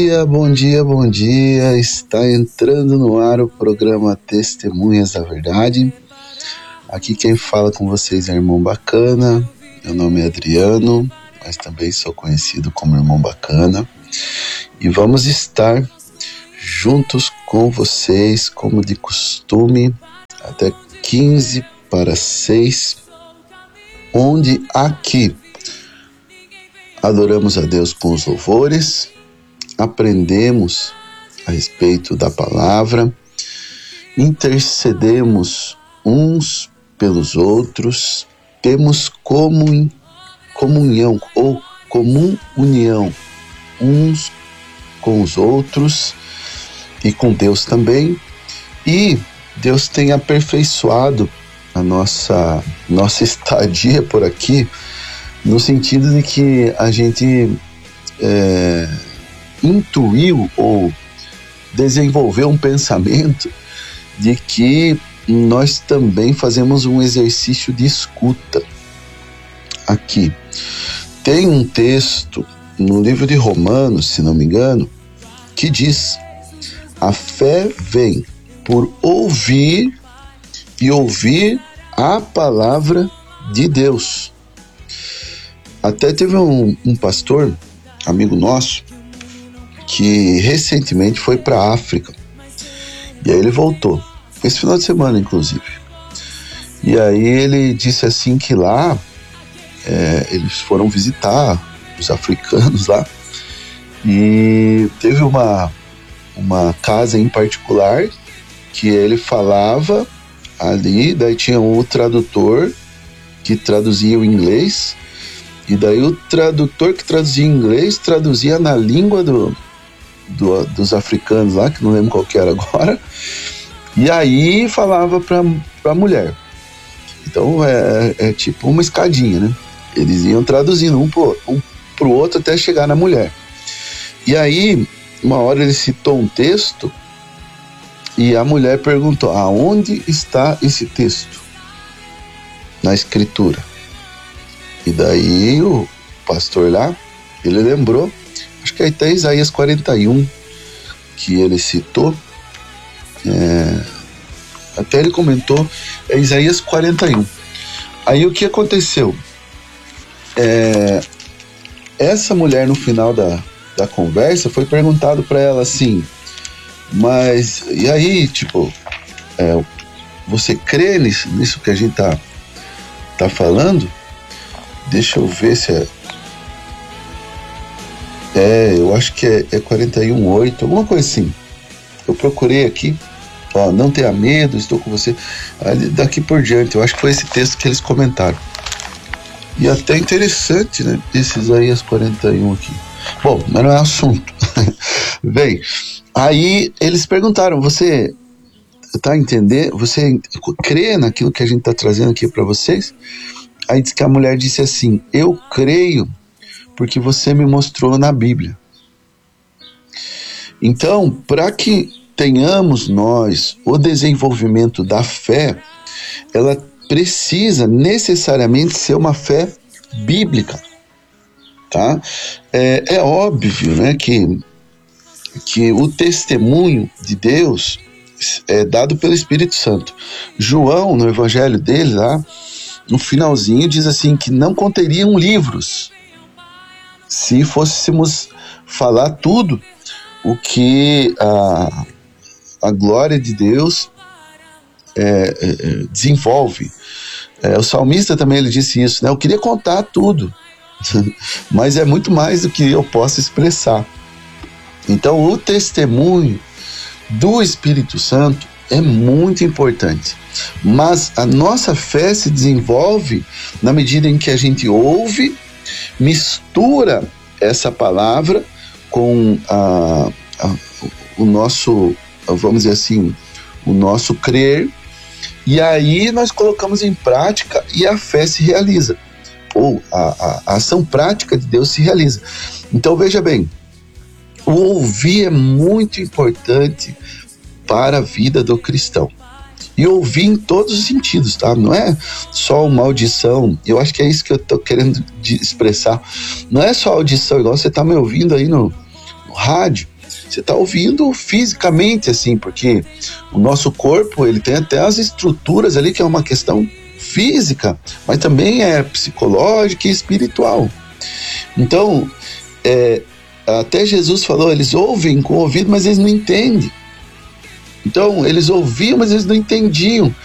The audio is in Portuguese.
Bom dia, bom dia. Está entrando no ar o programa Testemunhas da Verdade. Aqui quem fala com vocês é Irmão Bacana. Meu nome é Adriano, mas também sou conhecido como Irmão Bacana. E vamos estar juntos com vocês, como de costume, até 15:06, onde aqui adoramos a Deus com os louvores, aprendemos a respeito da palavra, intercedemos uns pelos outros, temos comunhão ou comum união uns com os outros e com Deus também, e Deus tem aperfeiçoado a nossa estadia por aqui, no sentido de que a gente intuiu ou desenvolveu um pensamento de que nós também fazemos um exercício de escuta aqui. Tem um texto no livro de Romanos, se não me engano, que diz: a fé vem por ouvir e ouvir a palavra de Deus. Até teve um pastor, amigo nosso, que recentemente foi para a África. E aí ele voltou, esse final de semana inclusive. E aí ele disse assim que lá, eles foram visitar os africanos lá, e teve uma casa em particular que ele falava ali, daí tinha o tradutor que traduzia o inglês, e daí o tradutor que traduzia em inglês traduzia na língua dos africanos lá, que não lembro qual que era agora, e aí falava pra mulher. Então é tipo uma escadinha, né? Eles iam traduzindo um pro outro até chegar na mulher. E aí, uma hora ele citou um texto e a mulher perguntou: aonde está esse texto na escritura? E daí o pastor lá, ele lembrou, acho que é até Isaías 41 que ele citou, até ele comentou, é Isaías 41. Aí o que aconteceu? Essa mulher, no final da conversa, foi perguntado para ela assim: mas e aí, tipo, você crê nisso que a gente tá falando? Deixa eu ver se eu acho que é 41:8, alguma coisa assim. Eu procurei aqui, não tenha medo, estou com você. Daqui por diante, eu acho que foi esse texto que eles comentaram. E até interessante, né, esse Isaías 41 aqui. Bom, mas não é assunto. Bem, aí eles perguntaram: você tá entendendo? Você crê naquilo que a gente está trazendo aqui para vocês? Aí diz que a mulher disse assim: eu creio porque você me mostrou na Bíblia. Então, para que tenhamos nós o desenvolvimento da fé, ela precisa necessariamente ser uma fé bíblica, tá? É óbvio, né, que o testemunho de Deus é dado pelo Espírito Santo. João, no evangelho dele lá, no finalzinho, diz assim que não conteriam livros se fôssemos falar tudo o que a glória de Deus desenvolve. O salmista também, ele disse isso, né? Eu queria contar tudo, mas é muito mais do que eu posso expressar. Então, o testemunho do Espírito Santo é muito importante, mas a nossa fé se desenvolve na medida em que a gente ouve, mistura essa palavra com o nosso, vamos dizer assim, o nosso crer, e aí nós colocamos em prática e a fé se realiza, ou a ação prática de Deus se realiza. Então veja bem, o ouvir é muito importante para a vida do cristão. E ouvir em todos os sentidos, tá? Não é só uma audição, eu acho que é isso que eu tô querendo expressar. Não é só audição, igual você tá me ouvindo aí no rádio, Você está ouvindo fisicamente, assim, porque o nosso corpo, ele tem até as estruturas ali, que é uma questão física, mas também é psicológica e espiritual. Então, até Jesus falou, eles ouvem com o ouvido, mas eles não entendem. Então, eles ouviam, mas eles não entendiam.